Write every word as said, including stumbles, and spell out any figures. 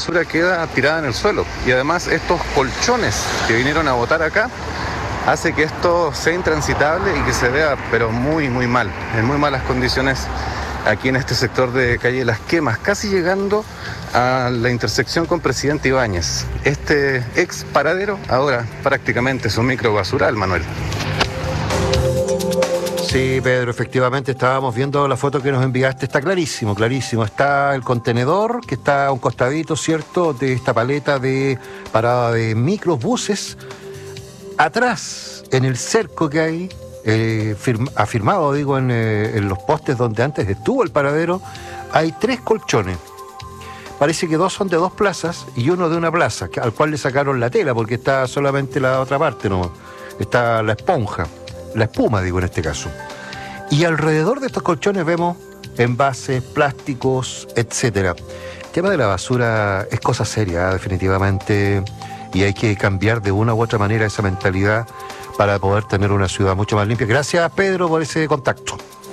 basura queda tirada en el suelo. Y además estos colchones que vinieron a botar acá hace que esto sea intransitable y que se vea pero muy muy mal, en muy malas condiciones aquí en este sector de calle Las Quemas, casi llegando a la intersección con Presidente Ibáñez. Este ex paradero ahora prácticamente es un micro basural, Manuel. Sí, Pedro, efectivamente estábamos viendo la foto que nos enviaste, está clarísimo, clarísimo. Está el contenedor que está a un costadito, ¿cierto?, de esta paleta de parada de microbuses. Atrás, en el cerco que hay, eh, firma, afirmado, digo, en, eh, en los postes donde antes estuvo el paradero, hay tres colchones. Parece que dos son de dos plazas y uno de una plaza, al cual le sacaron la tela porque está solamente la otra parte, ¿no? Está la esponja, la espuma, digo, en este caso. Y alrededor de estos colchones vemos envases, plásticos, etcétera. El tema de la basura es cosa seria, definitivamente, y hay que cambiar de una u otra manera esa mentalidad para poder tener una ciudad mucho más limpia. Gracias, Pedro, por ese contacto.